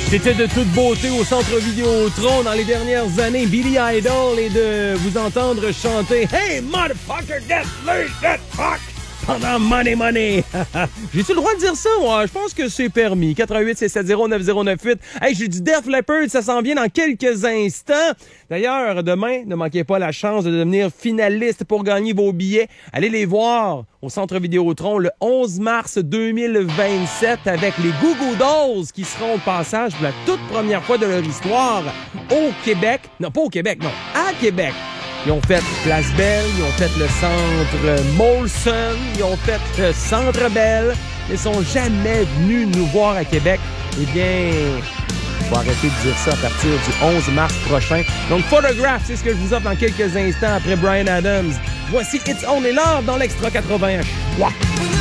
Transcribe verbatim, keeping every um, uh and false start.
C'était de toute beauté au Centre Vidéotron dans les dernières années. Billy Idol et de vous entendre chanter « Hey, motherfucker, get loose, get fuck! » pendant Money Money. J'ai-tu le droit de dire ça, moi? Je pense que c'est permis. quatre un huit, six sept zéro, neuf zéro neuf huit. Hey, j'ai du Def Leppard, ça s'en vient dans quelques instants. D'ailleurs, demain, ne manquez pas la chance de devenir finaliste pour gagner vos billets. Allez les voir au Centre Vidéotron le onze mars deux mille vingt-sept avec les Goo Goo Dolls qui seront au passage pour la toute première fois de leur histoire au Québec. Non, pas au Québec, non, à Québec. Ils ont fait Place Belle, ils ont fait le centre Molson, ils ont fait le Centre Bell, mais ils sont jamais venus nous voir à Québec. Eh bien, je vais arrêter de dire ça à partir du onze mars prochain. Donc, Photograph, c'est ce que je vous offre dans quelques instants après Bryan Adams. Voici It's Only Love dans l'Extra quatre-vingts. Wow.